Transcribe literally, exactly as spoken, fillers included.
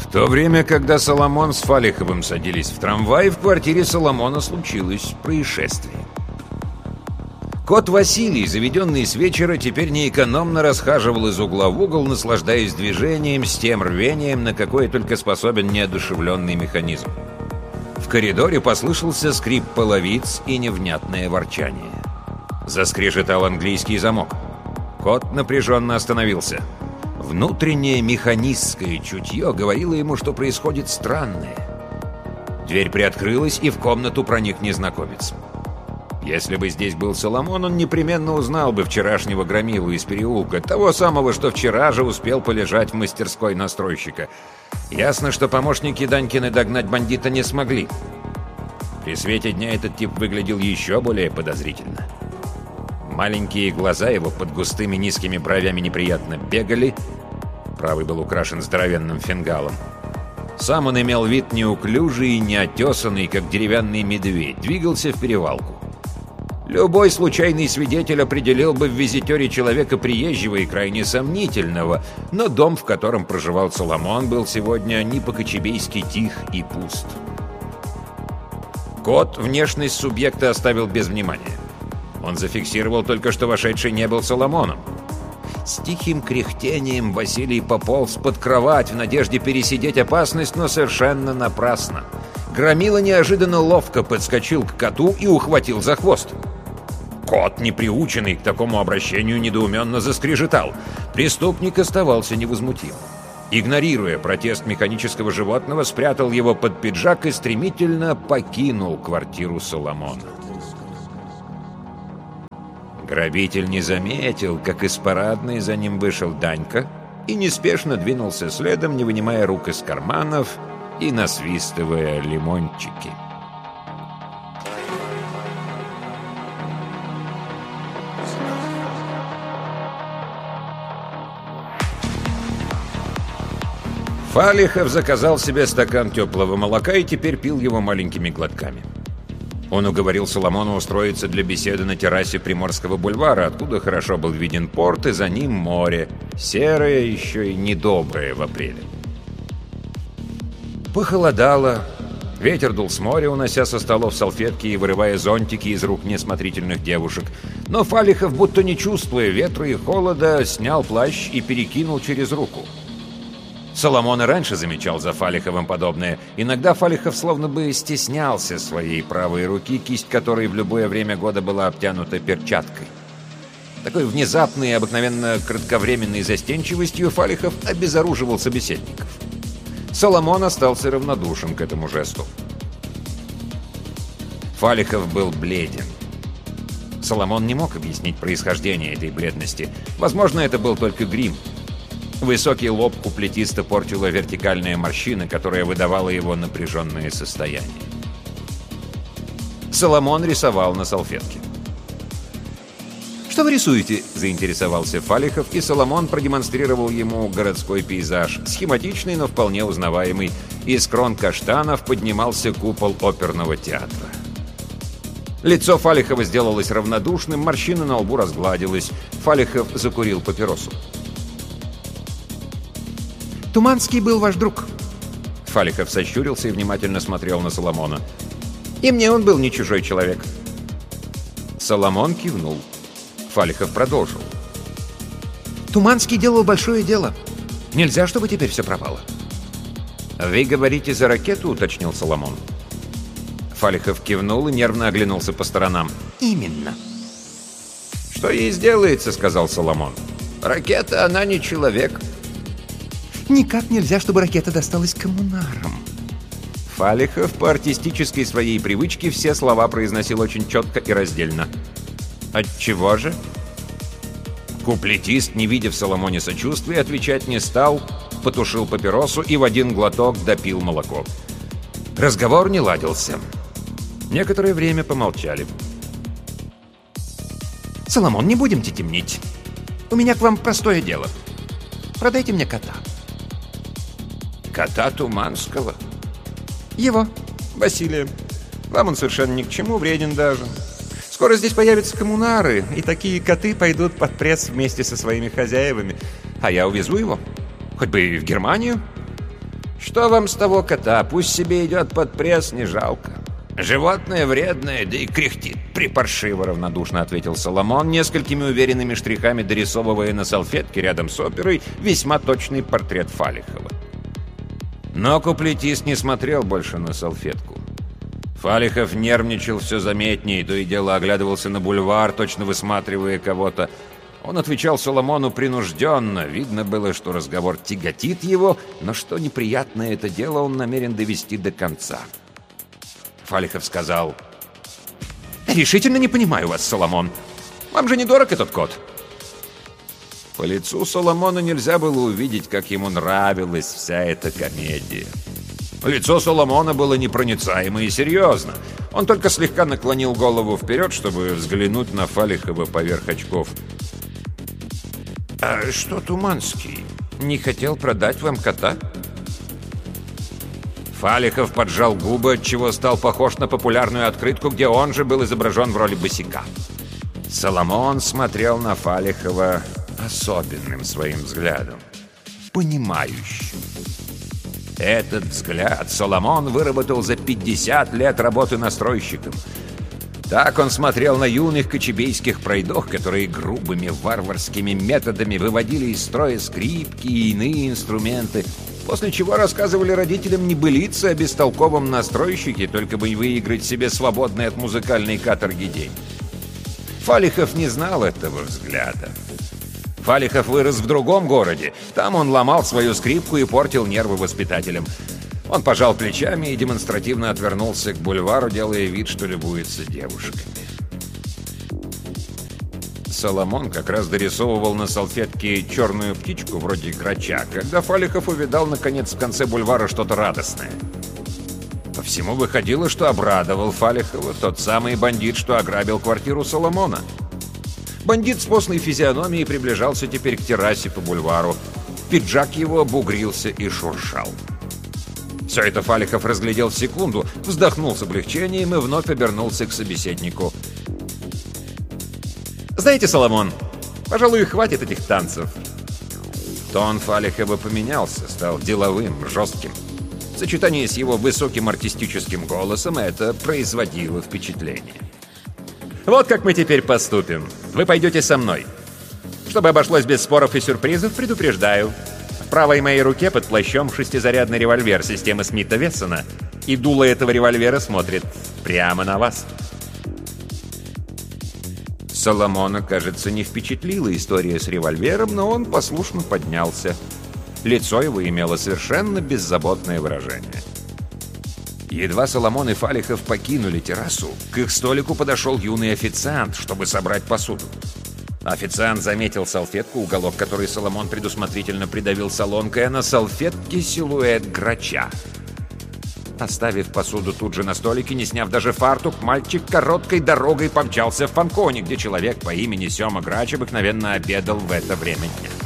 В то время, когда Соломон с Фалиховым садились в трамвай, в квартире Соломона случилось происшествие. Кот Василий, заведенный с вечера, теперь неэкономно расхаживал из угла в угол, наслаждаясь движением с тем рвением, на какое только способен неодушевленный механизм. В коридоре послышался скрип половиц и невнятное ворчание. Заскрежетал английский замок. Кот напряженно остановился. Внутреннее механистское чутье говорило ему, что происходит странное. Дверь приоткрылась, и в комнату проник незнакомец. Если бы здесь был Соломон, он непременно узнал бы вчерашнего громилу из переулка, того самого, что вчера же успел полежать в мастерской настройщика. Ясно, что помощники Данькины догнать бандита не смогли. При свете дня этот тип выглядел еще более подозрительно. Маленькие глаза его под густыми низкими бровями неприятно бегали. Правый был украшен здоровенным фингалом. Сам он имел вид неуклюжий и неотесанный, как деревянный медведь, двигался в перевалку. Любой случайный свидетель определил бы в визитере человека приезжего и крайне сомнительного, но дом, в котором проживал Соломон, был сегодня не по-кочебейски тих и пуст. Кот внешность субъекта оставил без внимания. Он зафиксировал только, что вошедший не был Соломоном. С тихим кряхтением Василий пополз под кровать в надежде пересидеть опасность, но совершенно напрасно. Громила неожиданно ловко подскочил к коту и ухватил за хвост. Кот, не приученный к такому обращению, недоуменно заскрежетал. Преступник оставался невозмутим. Игнорируя протест механического животного, спрятал его под пиджак и стремительно покинул квартиру Соломона. Грабитель не заметил, как из парадной за ним вышел Данька и неспешно двинулся следом, не вынимая рук из карманов и насвистывая лимончики. Фалихов заказал себе стакан теплого молока и теперь пил его маленькими глотками. Он уговорил Соломона устроиться для беседы на террасе Приморского бульвара, откуда хорошо был виден порт, и за ним море, серое еще и недоброе в апреле. Похолодало, ветер дул с моря, унося со столов салфетки и вырывая зонтики из рук неосмотрительных девушек. Но Фалихов, будто не чувствуя ветра и холода, снял плащ и перекинул через руку. Соломон и раньше замечал за Фалиховым подобное. Иногда Фалихов словно бы стеснялся своей правой руки, кисть которой в любое время года была обтянута перчаткой. Такой внезапной и обыкновенно кратковременной застенчивостью Фалихов обезоруживал собеседников. Соломон остался равнодушен к этому жесту. Фалихов был бледен. Соломон не мог объяснить происхождение этой бледности. Возможно, это был только грим. Высокий лоб у плетиста портила вертикальная морщина, которая выдавала его напряженное состояние. Соломон рисовал на салфетке. «Что вы рисуете?» – заинтересовался Фалихов, и Соломон продемонстрировал ему городской пейзаж, схематичный, но вполне узнаваемый. Из крон каштанов поднимался купол оперного театра. Лицо Фалихова сделалось равнодушным, морщина на лбу разгладилась. Фалихов закурил папиросу. «Туманский был ваш друг». Фалихов сощурился и внимательно смотрел на Соломона. «И мне он был не чужой человек». Соломон кивнул. Фалихов продолжил. «Туманский делал большое дело. Нельзя, чтобы теперь все пропало». «Вы говорите за ракету?» — уточнил Соломон. Фалихов кивнул и нервно оглянулся по сторонам. «Именно». «Что ей сделается?» — сказал Соломон. «Ракета, она не человек». «Никак нельзя, чтобы ракета досталась коммунарам». Фалихов по артистической своей привычке все слова произносил очень четко и раздельно. «Отчего же?» Куплетист, не видя в Соломоне сочувствия, отвечать не стал, потушил папиросу и в один глоток допил молоко. Разговор не ладился. Некоторое время помолчали. «Соломон, не будемте темнить. У меня к вам простое дело. Продайте мне кота». «Кота Туманского?» «Его, Василия. Вам он совершенно ни к чему, вреден даже. Скоро здесь появятся коммунары, и такие коты пойдут под пресс вместе со своими хозяевами. А я увезу его. Хоть бы и в Германию. «Что вам с того кота? Пусть себе идет под пресс, не жалко. Животное вредное, да и кряхтит припаршиво», — равнодушно ответил Соломон, несколькими уверенными штрихами дорисовывая на салфетке рядом с оперой весьма точный портрет Фалихова. Но куплетист не смотрел больше на салфетку. Фалихов нервничал все заметнее, то и дело оглядывался на бульвар, точно высматривая кого-то. Он отвечал Соломону принужденно. Видно было, что разговор тяготит его, но что неприятное это дело он намерен довести до конца. Фалихов сказал: «Решительно не понимаю вас, Соломон. Вам же недорог этот кот». По лицу Соломона нельзя было увидеть, как ему нравилась вся эта комедия. Лицо Соломона было непроницаемо и серьезно. Он только слегка наклонил голову вперед, чтобы взглянуть на Фалихова поверх очков. «А что Туманский? Не хотел продать вам кота?» Фалихов поджал губы, отчего стал похож на популярную открытку, где он же был изображен в роли босяка. Соломон смотрел на Фалихова особенным своим взглядом, понимающим. Этот взгляд Соломон выработал за пятьдесят лет работы настройщиком. Так он смотрел на юных кочубейских пройдох, которые грубыми варварскими методами выводили из строя скрипки и иные инструменты, после чего рассказывали родителям небылицы о бестолковом настройщике, только бы выиграть себе свободный от музыкальной каторги день. Фалихов не знал этого взгляда. Фалихов вырос в другом городе. Там он ломал свою скрипку и портил нервы воспитателям. Он пожал плечами и демонстративно отвернулся к бульвару, делая вид, что любуется девушками. Соломон как раз дорисовывал на салфетке черную птичку вроде грача, когда Фалихов увидал, наконец, в конце бульвара что-то радостное. По всему выходило, что обрадовал Фалихова тот самый бандит, что ограбил квартиру Соломона. Бандит с постной физиономией приближался теперь к террасе по бульвару. Пиджак его бугрился и шуршал. Все это Фалихов разглядел в секунду, вздохнул с облегчением и вновь обернулся к собеседнику. «Знаете, Соломон, пожалуй, хватит этих танцев». Тон Фалихова поменялся, стал деловым, жестким. В сочетании с его высоким артистическим голосом это производило впечатление. «Вот как мы теперь поступим. Вы пойдете со мной. Чтобы обошлось без споров и сюрпризов, предупреждаю. В правой моей руке под плащом шестизарядный револьвер системы Смита-Вессона, и дуло этого револьвера смотрит прямо на вас». Соломона, кажется, не впечатлила история с револьвером, но он послушно поднялся. Лицо его имело совершенно беззаботное выражение. Едва Соломон и Фалихов покинули террасу, к их столику подошел юный официант, чтобы собрать посуду. Официант заметил салфетку, уголок которой Соломон предусмотрительно придавил солонкой, а на салфетке силуэт грача. Оставив посуду тут же на столике, не сняв даже фартук, мальчик короткой дорогой помчался в Фанкони, где человек по имени Сёма Грач обыкновенно обедал в это время дня.